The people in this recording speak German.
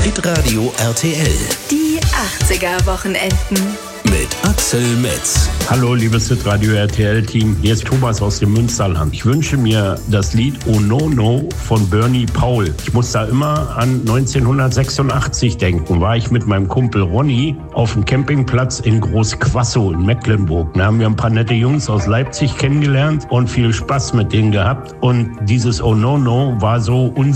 Hitradio RTL. Die 80er-Wochenenden. Mit Axel Metz. Hallo, liebes Hitradio RTL-Team. Hier ist Thomas aus dem Münsterland. Ich wünsche mir das Lied Oh No No von Bernie Paul. Ich muss da immer an 1986 denken. War ich mit meinem Kumpel Ronny auf dem Campingplatz in Großquassow in Mecklenburg. Da haben wir ein paar nette Jungs aus Leipzig kennengelernt und viel Spaß mit denen gehabt. Und dieses Oh No No war so unser